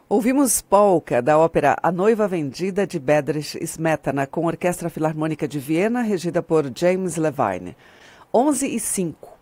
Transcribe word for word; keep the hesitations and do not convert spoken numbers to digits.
Ouvimos Polka, da ópera A Noiva Vendida, de Bedřich Smetana, com a Orquestra Filarmônica de Viena, regida por James Levine. onze e cinco.